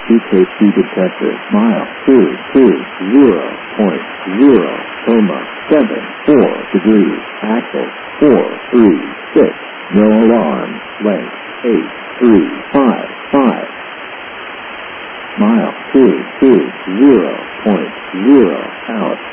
EKG detector. Mile 220.0, 74 degrees. Axle 436. No alarm. Length 8355. Mile 220.0 out.